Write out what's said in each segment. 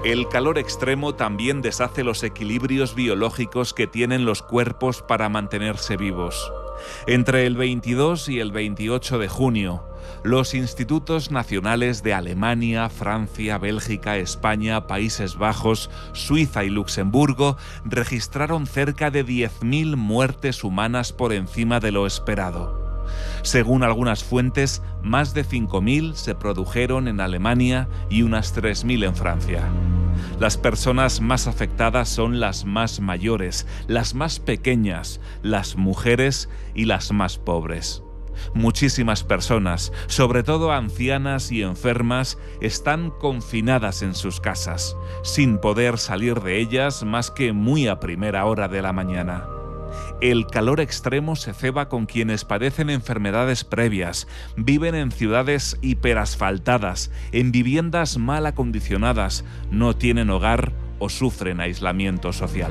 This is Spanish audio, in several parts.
El calor extremo también deshace los equilibrios biológicos que tienen los cuerpos para mantenerse vivos. Entre el 22 y el 28 de junio, los institutos nacionales de Alemania, Francia, Bélgica, España, Países Bajos, Suiza y Luxemburgo registraron cerca de 10.000 muertes humanas por encima de lo esperado. Según algunas fuentes, más de 5.000 se produjeron en Alemania y unas 3.000 en Francia. Las personas más afectadas son las más mayores, las más pequeñas, las mujeres y las más pobres. Muchísimas personas, sobre todo ancianas y enfermas, están confinadas en sus casas, sin poder salir de ellas más que muy a primera hora de la mañana. El calor extremo se ceba con quienes padecen enfermedades previas, viven en ciudades hiperasfaltadas, en viviendas mal acondicionadas, no tienen hogar o sufren aislamiento social.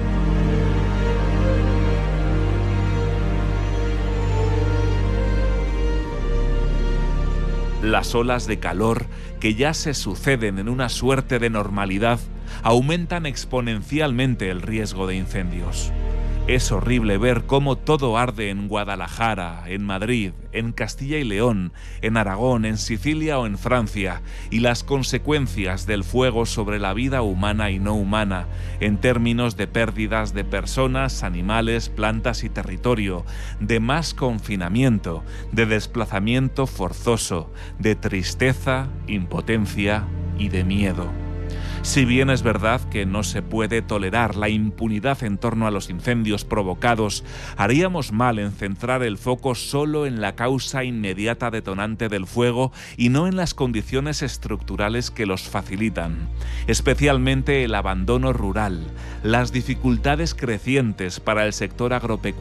Las olas de calor, que ya se suceden en una suerte de normalidad, aumentan exponencialmente el riesgo de incendios. Es horrible ver cómo todo arde en Guadalajara, en Madrid, en Castilla y León, en Aragón, en Sicilia o en Francia, y las consecuencias del fuego sobre la vida humana y no humana, en términos de pérdidas de personas, animales, plantas y territorio, de más confinamiento, de desplazamiento forzoso, de tristeza, impotencia y de miedo. Si bien es verdad que no se puede tolerar la impunidad en torno a los incendios provocados, haríamos mal en centrar el foco solo en la causa inmediata detonante del fuego y no en las condiciones estructurales que los facilitan, especialmente el abandono rural, las dificultades crecientes para el sector agropecuario